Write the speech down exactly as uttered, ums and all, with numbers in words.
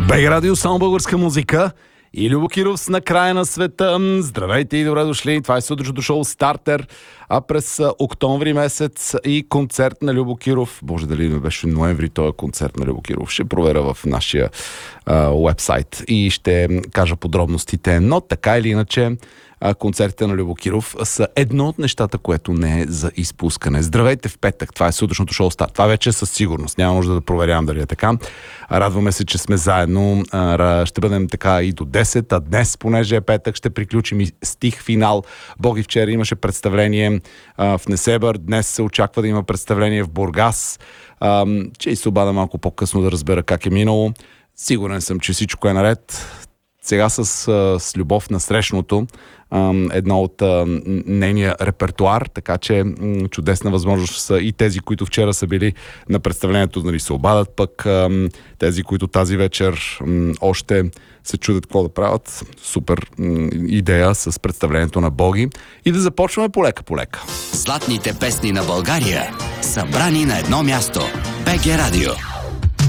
БГ Радио, само българска музика. И Любо Киров на края на света. Здравейте и добре дошли. Това е сутрешното шоу Стартер. А през октомври месец и концерт на Любо Киров. Боже, дали не беше ноември този концерт на Любо Киров. Ще проверя в нашия а, уебсайт и ще кажа подробностите. Но така или иначе, концертите на Любо Киров са едно от нещата, което не е за изпускане. Здравейте в петък. Това е сутрешното шоу Старт. Това вече е със сигурност. Няма нужда да проверявам дали е така. Радваме се, че сме заедно. Ще бъдем така и до десет, а днес, понеже е петък, ще приключим и стих финал. Боги вчера имаше представление в Несебър. Днес се очаква да има представление в Бургас. Че и се обада малко по-късно да разбера как е минало. Сигурен съм, че всичко е наред. Сега с, с любов на срещното, едно от нейния репертуар, така че чудесна възможност са и тези, които вчера са били на представлението, нали, се обадат, пък тези, които тази вечер още се чудят какво да правят. Супер идея с представлението на Боги. И да започваме полека-полека. Златните песни на България, събрани на едно място. БГ Радио.